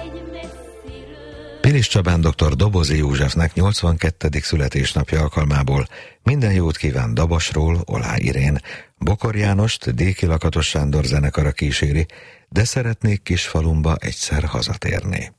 Pilis Csabán dr. Dobozi Józsefnek 82. születésnapja alkalmából minden jót kíván Dabasról Olá Irén. Bokor Jánost Déki Lakatos Sándor zenekara kíséri, De szeretnék kis falumba egyszer hazatérni.